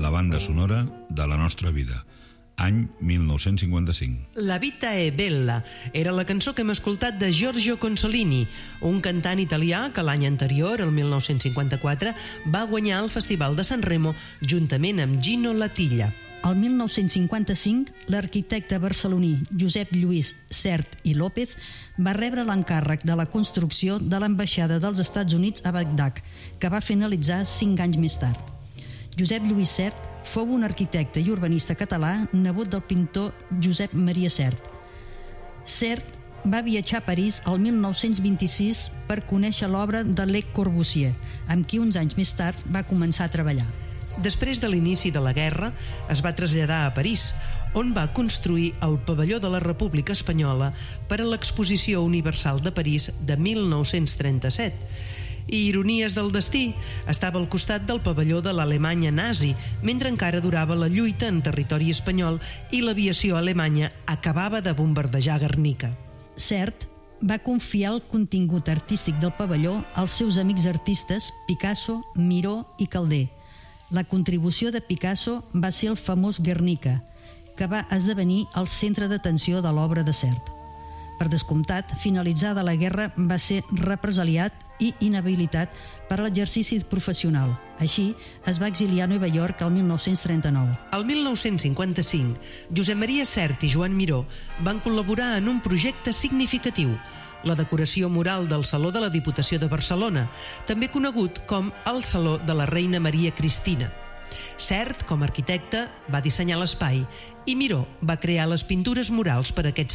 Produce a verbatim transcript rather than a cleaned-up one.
la banda sonora de la nostra vida. Any mil nou-cents cinquanta-cinc. La vita è bella era la cançó que hem escoltat de Giorgio Consolini, un cantant italià que l'any anterior, el mil nou-cents cinquanta-quatre, va guanyar el Festival de San Remo juntament amb Gino Latilla. El mil nou-cents cinquanta-cinc, l'arquitecte barceloní Josep Lluís Sert i López va rebre l'encàrrec de la construcció de l'ambaixada dels Estats Units a Bagdad, que va finalitzar cinc anys més tard. Josep Lluís Sert fou un arquitecte i urbanista català, nebot del pintor Josep Maria Sert. Sert va viatjar a París el mil nou-cents vint-i-sis per conèixer l'obra de Le Corbusier, amb qui uns anys més tard va començar a treballar. Després de l'inici de la guerra, es va traslladar a París, on va construir el Pavelló de la República Espanyola per a l'Exposició Universal de París de mil nou-cents trenta-set. I, ironies del destí, estava al costat del pavelló de l'Alemanya nazi, mentre encara durava la lluita en territori espanyol i l'aviació alemanya acabava de bombardejar Guernica. Sert va confiar el contingut artístic del pavelló als seus amics artistes Picasso, Miró i Calder. La contribució de Picasso va ser el famós Guernica, que va esdevenir el centre d'atenció de l'obra de Sert. Per descomptat, finalitzada la guerra, va ser represaliat i inhabilitat per a l'exercici professional. Així, es va exiliar a Nova York el mil nou-cents trenta-nou. El mil nou-cents cinquanta-cinc, Josep Maria Sert i Joan Miró van col·laborar en un projecte significatiu, la decoració mural del Saló de la Diputació de Barcelona, també conegut com el Saló de la Reina Maria Cristina. Sert, com a arquitecte, va dissenyar l'espai i Miró va crear les pintures murals per a aquest